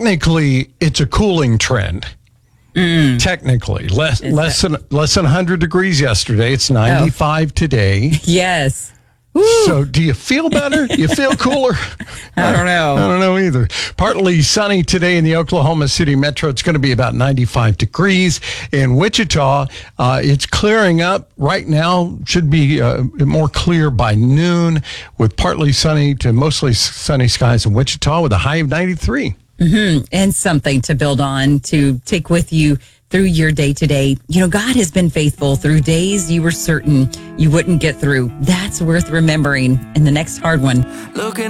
technically, it's a cooling trend. Technically, less than 100 degrees yesterday. It's 95 today. Yes. So do you feel better? You feel cooler? I don't know. I don't know either. Partly sunny today in the Oklahoma City metro. It's going to be about 95 degrees. In Wichita, it's clearing up right now. Should be more clear by noon with partly sunny to mostly sunny skies in Wichita with a high of 93. And something to build on, to take with you through your day today. God has been faithful through days you were certain you wouldn't get through. That's worth remembering in the next hard one. Looking